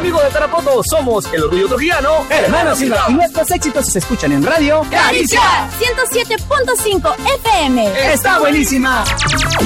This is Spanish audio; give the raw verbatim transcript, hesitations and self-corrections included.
amigo de Tarapoto, somos el orgullo trujillano, Hermanos Silva. Y nuestros éxitos se escuchan en radio Caricia ciento siete punto cinco F M. ¡Está buenísima!